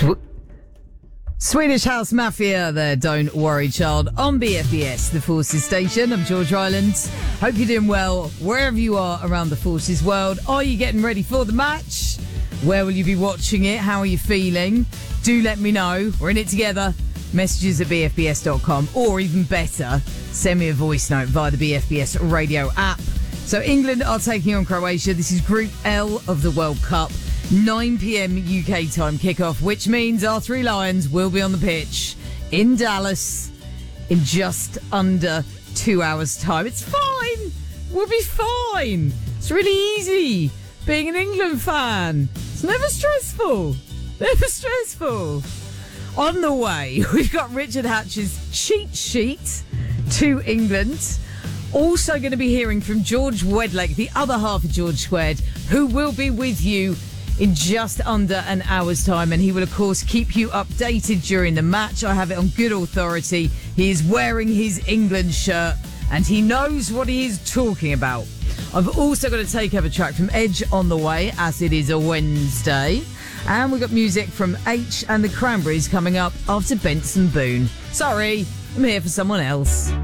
Swedish House Mafia there, Don't Worry Child, on BFBS, the Forces Station. I'm George Rylands. Hope you're doing well wherever you are around the Forces world. Are you getting ready for the match? Where will you be watching it? How are you feeling? Do let me know. We're in it together. Messages at bfbs.com, or even better, send me a voice note via the BFBS radio app. So England are taking on Croatia. This is Group L of the World Cup. 9 p.m. UK time kickoff, which means our three Lions will be on the pitch in Dallas in just under 2 hours' time. It's fine. We'll be fine. It's really easy being an England fan. It's never stressful. Never stressful. On the way, we've got Richard Hatch's cheat sheet to England. Also going to be hearing from George Wedlake, the other half of George Squared, who will be with you in just under an hour's time, and he will of course keep you updated during the match. I have it on good authority. He is wearing his England shirt and he knows what he is talking about. I've also got to take over a track from Edge on the way, as it is a Wednesday, and we've got music from H and the Cranberries coming up after Benson Boone. Sorry, I'm here for someone else.